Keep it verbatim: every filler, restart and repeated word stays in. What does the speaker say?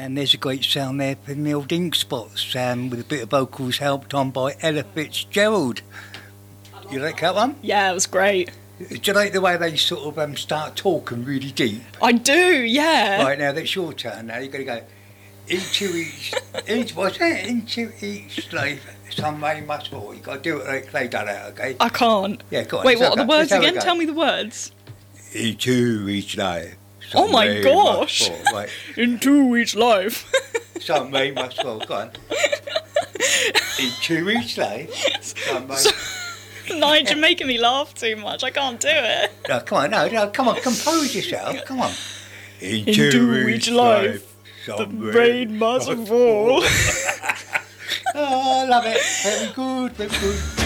And there's a great sound there for Milled Ink Spots, um, with a bit of vocals helped on by Ella Fitzgerald. You like that one? Yeah, it was great. Do you like the way they sort of um, start talking really deep? I do, yeah. Right, now that's your turn. Now you've got to go into each, each what's that? Into each life, some way must fall. You've got to do it like they done it, okay? I can't. Yeah, go on. Wait, let's what are have the a go. words Let's have a again? go. Tell me the words. Into each life. Oh my way gosh. must fall. Right. Into each life. Some way must fall. Go on. Into each life. Some way. Nigel, you're making me laugh too much. I can't do it. No, come on, no, no, come on, compose yourself. Come on. Into, Into each life, life the rain must fall. Oh, I love it. Very good, very good.